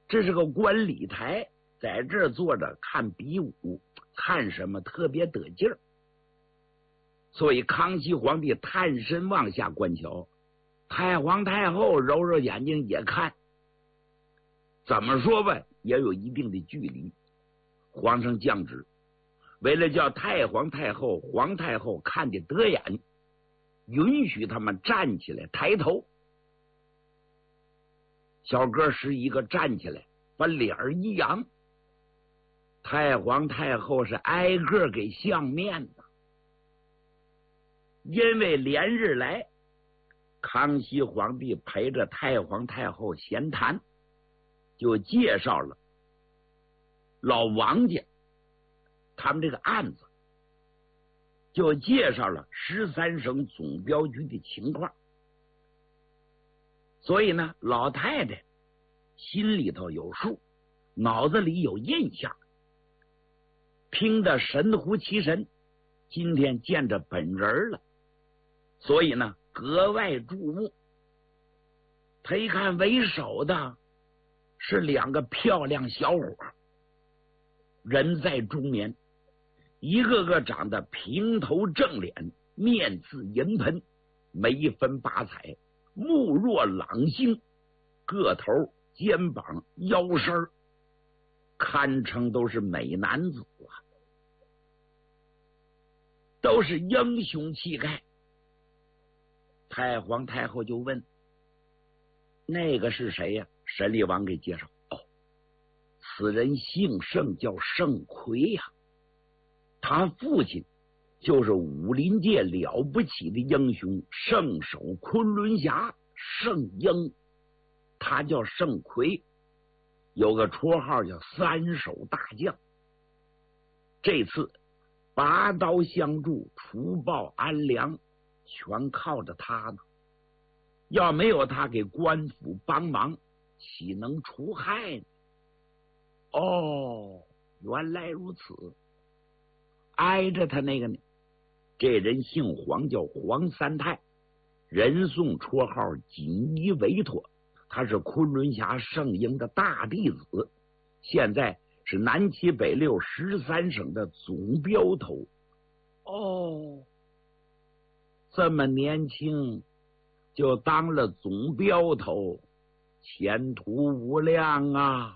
这是个观礼台，在这儿坐着看比武，看什么特别得劲儿。所以康熙皇帝探身往下观瞧，太皇太后揉揉眼睛也看。怎么说吧，也有一定的距离。皇上降旨，为了叫太皇太后、皇太后看得得眼，允许他们站起来抬头。小哥11个站起来，把脸儿一扬。太皇太后是挨个给相面的，因为连日来康熙皇帝陪着太皇太后闲谈，就介绍了老王家他们这个案子，就介绍了13省总镖局的情况。所以呢，老太太心里头有数，脑子里有印象，听得神乎其神。今天见着本人了，所以呢格外注目。他一看为首的是2个漂亮小伙，人在中年，一个个长得平头正脸，面似银盆，眉分八彩，目若朗星，个头肩膀腰身堪称都是美男子啊，都是英雄气概。太皇太后就问那个是谁呀？沈厉王给介绍，此人姓盛，叫盛奎呀，他父亲就是武林界了不起的英雄圣手昆仑侠圣英，他叫盛奎，有个绰号叫3手大将。这次拔刀相助，除暴安良，全靠着他呢。要没有他给官府帮忙，岂能除害呢？原来如此。挨着他那个呢，这人姓黄，叫黄三太，人送绰号锦衣维托，他是昆仑侠圣英的大弟子，现在是南七北六13省的总镖头。这么年轻就当了总镖头，前途无量啊！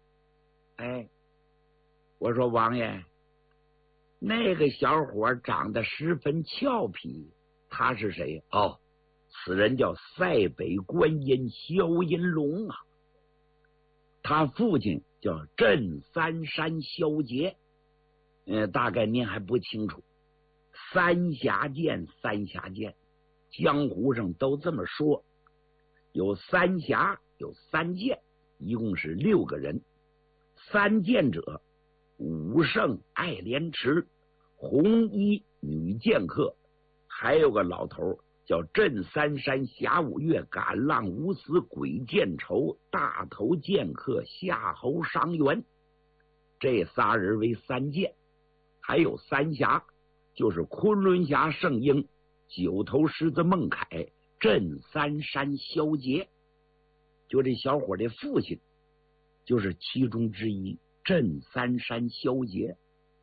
我说王爷，那个小伙长得十分俏皮，他是谁？此人叫塞北观音萧银龙啊，他父亲叫镇三山萧杰。大概您还不清楚，三峡剑，江湖上都这么说，有三峡，有三剑，一共是6个人。三剑者武圣爱莲池，红衣女剑客，还有个老头叫镇三山侠五岳赶浪无私鬼见愁，大头剑客夏侯伤员。这仨人为三剑。还有三侠，就是昆仑侠圣英、9头狮子孟凯、镇三山萧杰。就这小伙的父亲就是其中之一，镇三山萧杰。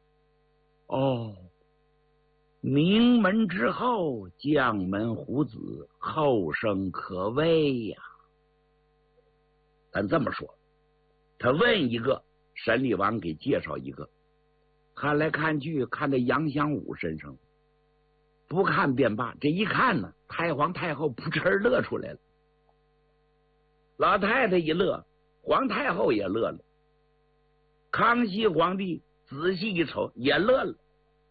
名门之后，将门虎子，后生可畏呀。咱这么说，他问一个，沈厉王给介绍一个，看来看去看到杨祥武身上，不看便罢，这一看呢，太皇太后扑哧乐出来了。老太太一乐，皇太后也乐了，康熙皇帝仔细一瞅也乐了，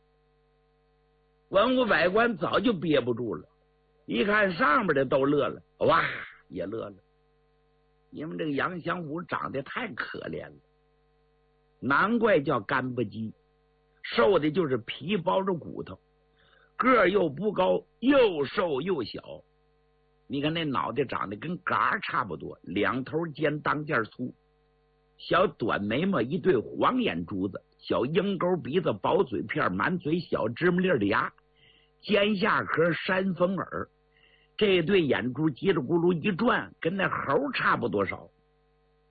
文武百官早就憋不住了，一看上面的都乐了，哇，也乐了。因为这个杨祥武长得太可怜了，难怪叫干巴鸡，瘦的就是皮包着骨头，个儿又不高，又瘦又小。你看那脑袋长得跟嘎差不多，2头尖当间粗，小短眉毛，一对黄眼珠子，小鹰钩鼻子，薄嘴片，满嘴小芝麻粒的牙，尖下壳，山峰耳，这对眼珠叽里咕噜一转，跟那猴差不多少。